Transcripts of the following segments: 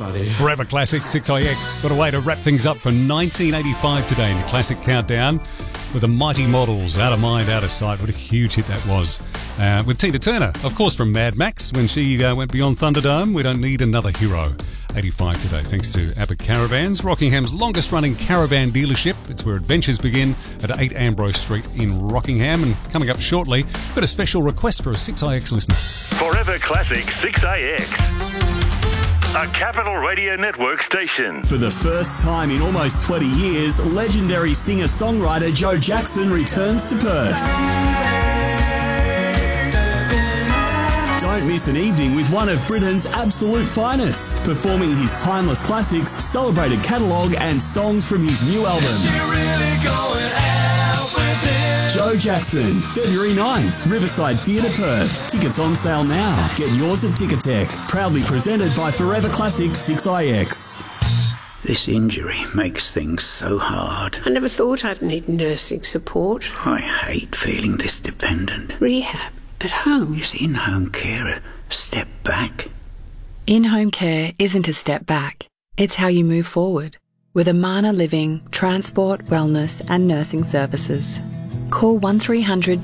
Forever Classic 6IX. Got a way to wrap things up from 1985 today in the Classic Countdown with the Mighty Models, Out of Mind, Out of Sight. What a huge hit that was. With Tina Turner, of course, from Mad Max when she went beyond Thunderdome. We don't need another hero. 85 today, thanks to Abbott Caravans, Rockingham's longest-running caravan dealership. It's where adventures begin at 8 Ambrose Street in Rockingham. And coming up shortly, we've got a special request for a 6IX listener. Forever Classic 6IX. A Capital Radio Network station. For the first time in almost 20 years, legendary singer-songwriter Joe Jackson returns to Perth. Don't miss an evening with one of Britain's absolute finest, performing his timeless classics, celebrated catalogue and songs from his new album. Joe Jackson, February 9th, Riverside Theatre, Perth. Tickets on sale now. Get yours at Ticketek. Proudly presented by Forever Classic 6IX. This injury makes things so hard. I never thought I'd need nursing support. I hate feeling this dependent. Rehab at home. Is in-home care a step back? In-home care isn't a step back. It's how you move forward. With Amana Living, transport, wellness and nursing services. Call 1300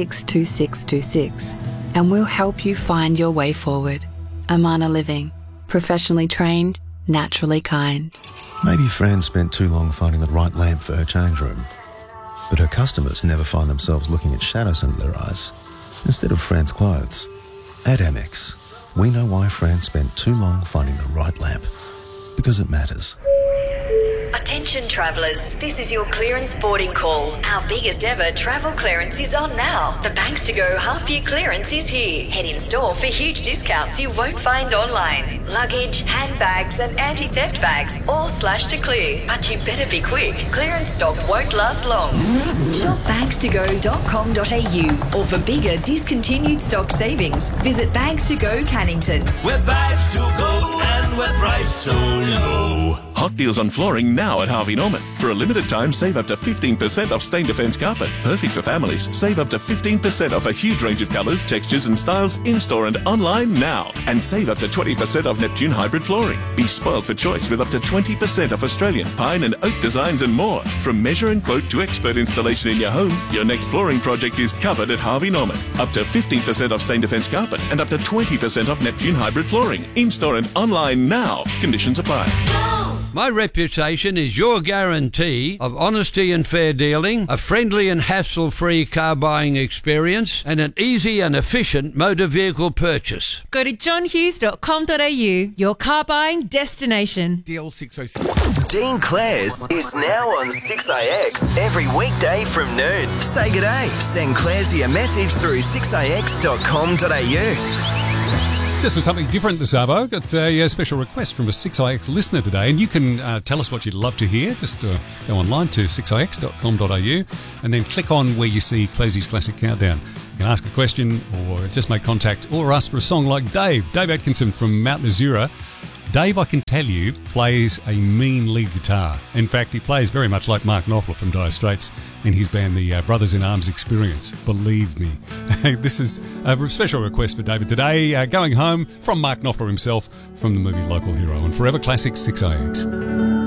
262626 and we'll help you find your way forward. Amana Living. Professionally trained, naturally kind. Maybe Fran spent too long finding the right lamp for her change room. But her customers never find themselves looking at shadows under their eyes instead of Fran's clothes. At Amex, we know why Fran spent too long finding the right lamp. Because it matters. Attention travellers, this is your clearance boarding call. Our biggest ever travel clearance is on now. The Banks to Go half-year clearance is here. Head in store for huge discounts you won't find online. Luggage, handbags and anti-theft bags all slashed to clear. But you better be quick. Clearance stock won't last long. Shop bankstogo.com.au or for bigger discontinued stock savings, visit Banks to Go Cannington. We're Bags to Go and we're priced so low. Hot deals on flooring now at Harvey Norman. For a limited time, save up to 15% off Stain Defence carpet. Perfect for families. Save up to 15% off a huge range of colours, textures and styles in-store and online now. And save up to 20% off Neptune hybrid flooring. Be spoiled for choice with up to 20% off Australian pine and oak designs and more. From measure and quote to expert installation in your home, your next flooring project is covered at Harvey Norman. Up to 15% off Stain Defence carpet and up to 20% off Neptune hybrid flooring. In-store and online now. Conditions apply. My reputation is your guarantee of honesty and fair dealing, a friendly and hassle-free car buying experience, and an easy and efficient motor vehicle purchase. Go to johnhughes.com.au, your car buying destination. DL606. Dean Clares is now on 6IX every weekday from noon. Say g'day. Send Claresy a message through 6ix.com.au. Just for something different this Arvo, got a special request from a 6IX listener today, and you can tell us what you'd love to hear. Just go online to 6ix.com.au and then click on where you see Clazy's Classic Countdown. You can ask a question or just make contact or ask for a song like Dave Atkinson from Mount Nasura. Dave, I can tell you, plays a mean lead guitar. In fact, he plays very much like Mark Knopfler from Dire Straits in his band, the Brothers in Arms Experience. Believe me. This is a special request for David today, going home from Mark Knopfler himself from the movie Local Hero on Forever Classic 6IX.